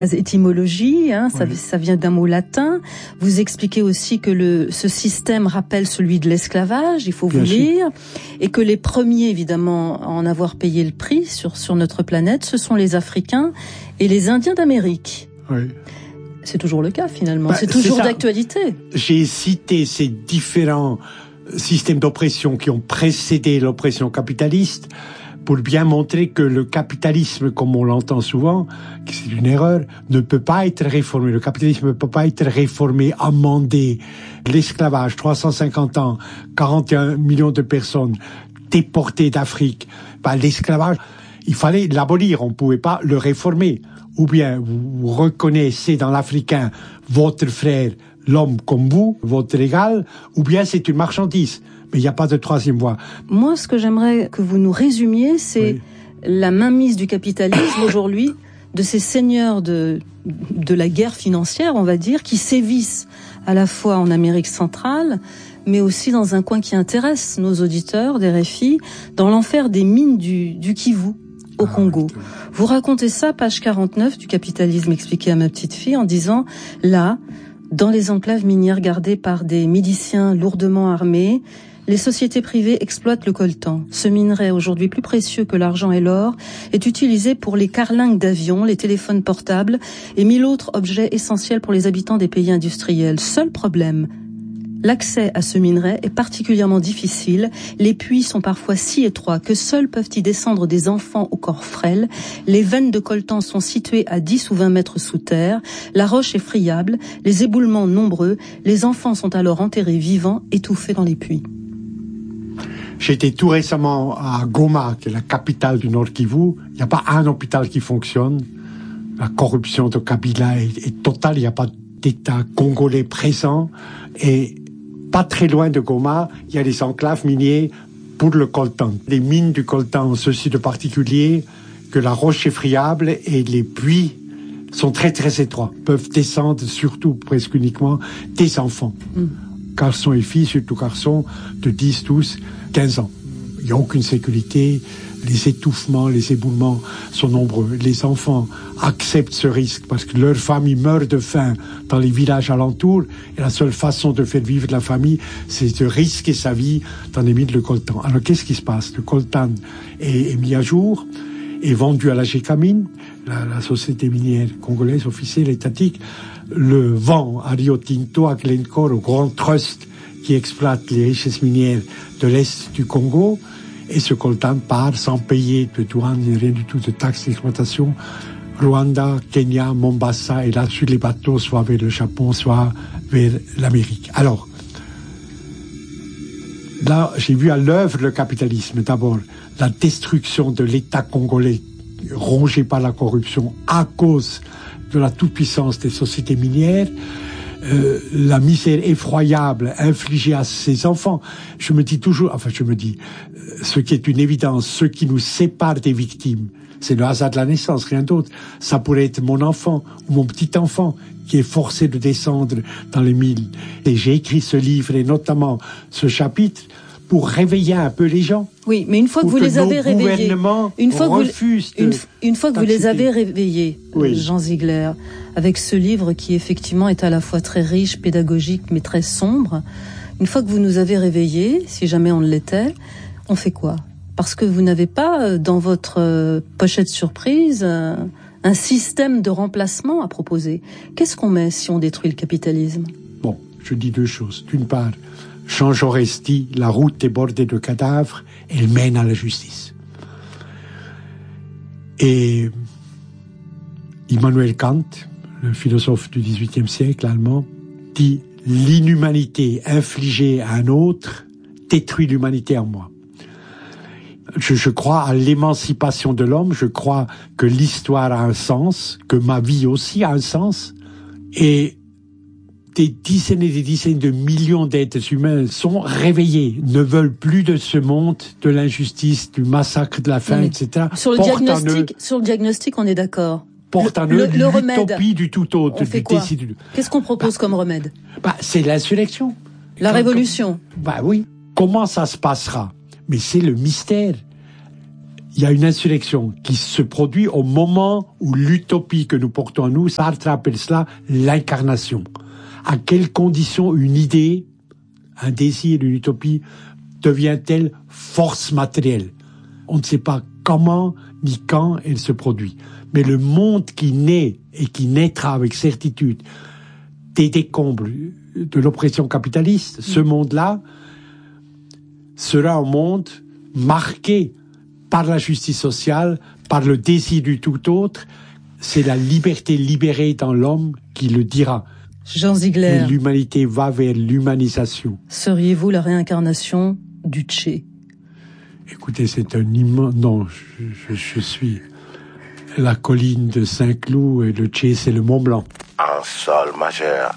Étymologie, ça vient d'un mot latin. Vous expliquez aussi que ce système rappelle celui de l'esclavage, il faut vous lire, et que les premiers, évidemment, à en avoir payé le prix sur notre planète, ce sont les Africains et les Indiens d'Amérique. Oui. C'est toujours le cas, finalement. C'est toujours d'actualité. J'ai cité ces différents systèmes d'oppression qui ont précédé l'oppression capitaliste pour bien montrer que le capitalisme, comme on l'entend souvent, que c'est une erreur, ne peut pas être réformé. Le capitalisme ne peut pas être réformé, amendé. L'esclavage, 350 ans, 41 millions de personnes déportées d'Afrique. L'esclavage, il fallait l'abolir, on ne pouvait pas le réformer. Ou bien vous reconnaissez dans l'Africain votre frère, l'homme comme vous, votre égal, ou bien c'est une marchandise. Mais il n'y a pas de troisième voie. Moi, ce que j'aimerais que vous nous résumiez, c'est la mainmise du capitalisme aujourd'hui, de ces seigneurs de la guerre financière, on va dire, qui sévissent à la fois en Amérique centrale, mais aussi dans un coin qui intéresse nos auditeurs des RFI, dans l'enfer des mines du Kivu, au Congo. Vous racontez ça, page 49 du Capitalisme expliqué à ma petite fille, en disant, là, dans les enclaves minières gardées par des miliciens lourdement armés, les sociétés privées exploitent le coltan. Ce minerai, aujourd'hui plus précieux que l'argent et l'or, est utilisé pour les carlingues d'avions, les téléphones portables et 1000 autres objets essentiels pour les habitants des pays industriels. Seul problème, l'accès à ce minerai est particulièrement difficile. Les puits sont parfois si étroits que seuls peuvent y descendre des enfants au corps frêle. Les veines de coltan sont situées à 10 ou 20 mètres sous terre. La roche est friable, les éboulements nombreux. Les enfants sont alors enterrés vivants, étouffés dans les puits. J'étais tout récemment à Goma, qui est la capitale du Nord Kivu. Il n'y a pas un hôpital qui fonctionne. La corruption de Kabila est totale. Il n'y a pas d'État congolais présent. Et pas très loin de Goma, il y a les enclaves minières pour le coltan. Les mines du coltan ont ceci de particulier que la roche est friable et les puits sont très très étroits. Peuvent descendre surtout, presque uniquement, des enfants. Garçons et filles, surtout garçons, de 10, 12, 15 ans. Il n'y a aucune sécurité, les étouffements, les éboulements sont nombreux. Les enfants acceptent ce risque parce que leur famille meurt de faim dans les villages alentours et la seule façon de faire vivre la famille, c'est de risquer sa vie dans les mines de coltan. Alors qu'est-ce qui se passe? Le coltan est mis à jour, est vendu à la Gécamine, la société minière congolaise officielle étatique, le vend à Rio Tinto, à Glencore, au grand trust qui exploite les richesses minières de l'Est du Congo, et ce coltan part sans payer de douane, rien du tout de taxes d'exploitation. Rwanda, Kenya, Mombasa, et là, sur les bateaux, soit vers le Japon, soit vers l'Amérique. Alors, là, j'ai vu à l'œuvre le capitalisme. D'abord, la destruction de l'État congolais, rongé par la corruption à cause de la toute-puissance des sociétés minières, la misère effroyable infligée à ces enfants. Je me dis toujours, ce qui est une évidence, ce qui nous sépare des victimes, c'est le hasard de la naissance, rien d'autre. Ça pourrait être mon enfant ou mon petit-enfant qui est forcé de descendre dans les mines. Et j'ai écrit ce livre et notamment ce chapitre pour réveiller un peu les gens. Oui, mais une fois que vous les avez réveillés, une fois que vous les avez réveillés, Jean Ziegler, avec ce livre qui effectivement est à la fois très riche, pédagogique, mais très sombre, une fois que vous nous avez réveillés, si jamais on l'était, on fait quoi? Parce que vous n'avez pas dans votre pochette surprise un système de remplacement à proposer. Qu'est-ce qu'on met si on détruit le capitalisme? Bon, je dis deux choses. D'une part, Jean Jaurès dit « La route est bordée de cadavres, elle mène à la justice ». Et Immanuel Kant, le philosophe du XVIIIe siècle allemand, dit « L'inhumanité infligée à un autre détruit l'humanité en moi ». Je crois à l'émancipation de l'homme, je crois que l'histoire a un sens, que ma vie aussi a un sens, et des dizaines et des dizaines de millions d'êtres humains sont réveillés, ne veulent plus de ce monde, de l'injustice, du massacre, de la faim, etc. Sur le diagnostic, on est d'accord. Porte en eux l'utopie du tout autre. On fait quoi? Qu'est-ce qu'on propose comme remède? C'est l'insurrection. La révolution. Oui. Comment ça se passera? Mais c'est le mystère. il y a une insurrection qui se produit au moment où l'utopie que nous portons en nous, Sartre appelle cela l'incarnation. À quelles conditions une idée, un désir, une utopie devient-elle force matérielle? On ne sait pas comment ni quand elle se produit. Mais le monde qui naît et qui naîtra avec certitude des décombres de l'oppression capitaliste, ce monde-là sera un monde marqué par la justice sociale, par le désir du tout autre. C'est la liberté libérée dans l'homme qui le dira. Jean Ziegler. Et l'humanité va vers l'humanisation. Seriez-vous la réincarnation du Tché? Écoutez, c'est un immense... Non, je suis la colline de Saint-Cloud et le Tché, c'est le Mont Blanc. En sol majeur,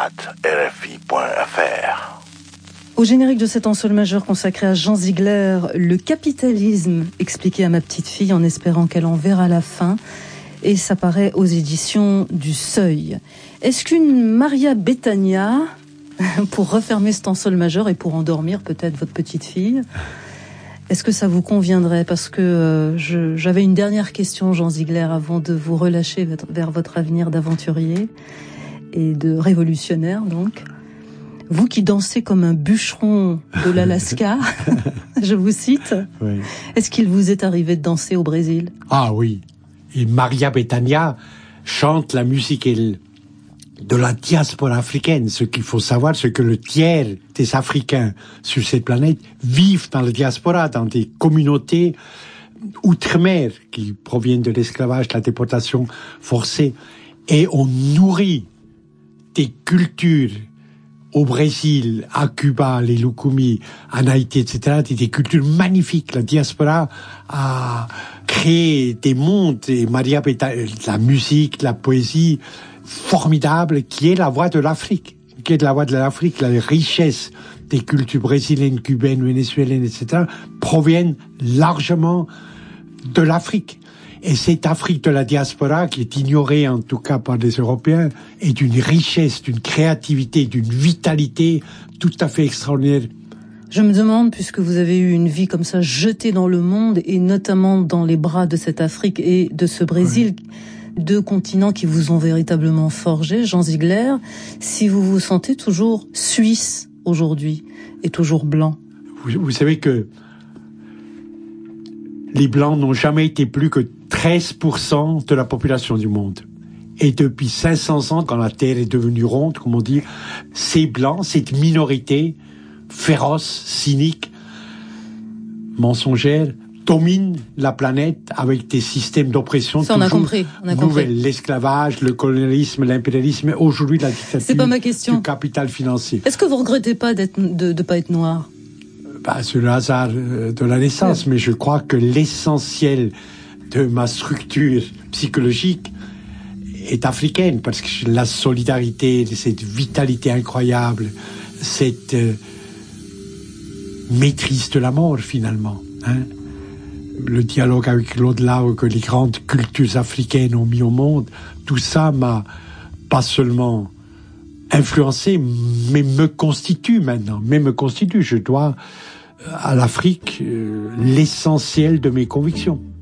@rfi.fr. Au générique de cet en sol majeur consacré à Jean Ziegler, le capitalisme expliqué à ma petite fille en espérant qu'elle en verra la fin. Et ça paraît aux éditions du Seuil. Est-ce qu'une Maria Bethania, pour refermer cet en sol majeur et pour endormir peut-être votre petite fille, est-ce que ça vous conviendrait? Parce que j'avais une dernière question, Jean Ziegler, avant de vous relâcher vers votre avenir d'aventurier et de révolutionnaire, donc. Vous qui dansez comme un bûcheron de l'Alaska, je vous cite, Oui. Est-ce qu'il vous est arrivé de danser au Brésil? Ah oui. Et Maria Bethania chante la musique de la diaspora africaine. Ce qu'il faut savoir, c'est que le tiers des Africains sur cette planète vivent dans la diaspora, dans des communautés outre-mer qui proviennent de l'esclavage, de la déportation forcée. Et on nourrit des cultures au Brésil, à Cuba, les Lukumi, en Haïti, etc., des cultures magnifiques. La diaspora a créé des mondes, et Maria Bethania, la musique, la poésie formidable, qui est la voix de l'Afrique. La richesse des cultures brésiliennes, cubaines, vénézuéliennes, etc., proviennent largement de l'Afrique. Et cette Afrique de la diaspora, qui est ignorée en tout cas par les Européens, est d'une richesse, d'une créativité, d'une vitalité tout à fait extraordinaire. Je me demande, puisque vous avez eu une vie comme ça jetée dans le monde, et notamment dans les bras de cette Afrique et de ce Brésil, deux continents qui vous ont véritablement forgé, Jean Ziegler, si vous vous sentez toujours suisse aujourd'hui et toujours blanc. Vous savez que les Blancs n'ont jamais été plus que 13% de la population du monde. Et depuis 500 ans, quand la Terre est devenue ronde, comme on dit, ces Blancs, cette minorité féroce, cynique, mensongère, domine la planète avec des systèmes d'oppression. Ça, on a compris. L'esclavage, le colonialisme, l'impérialisme, et aujourd'hui la dictature. C'est pas ma question. Du capital financier. Est-ce que vous regrettez pas de pas être noir? C'est le hasard de la naissance, mais je crois que l'essentiel de ma structure psychologique est africaine, parce que la solidarité, cette vitalité incroyable, cette maîtrise de la mort finalement, le dialogue avec l'au-delà que les grandes cultures africaines ont mis au monde, tout ça m'a pas seulement influencé, mais me constitue maintenant. Je dois à l'Afrique l'essentiel de mes convictions.